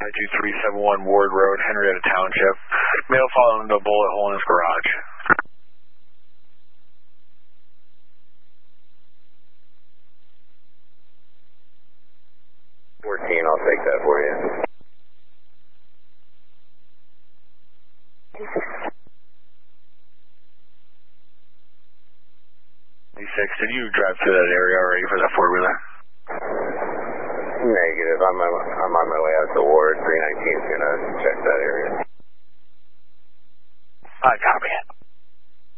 2371 Ward Road, Henrietta Township. Male following the bullet hole in his garage. 14, I'll take that for you. Did you drive through that area already for that four-wheeler? Negative. I'm on my way out to Ward. 319 is going to check that area. Copy it.